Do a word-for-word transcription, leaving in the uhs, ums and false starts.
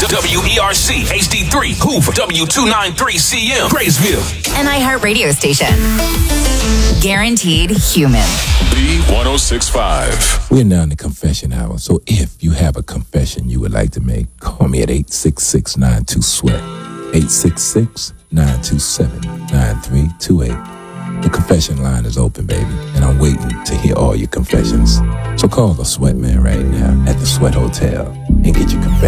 W E R C H D three Hoover, W two ninety-three C M Graysville. An iHeart radio station. Guaranteed human. B one oh six point five. We're now in the confession hour, so if you have a confession you would like to make, call me at eight six six, nine two, sweat. eight six six, nine two seven, nine three two eight. The confession line is open, baby, and I'm waiting to hear all your confessions. So call the Sweat Man right now at the Sweat Hotel and get your confession.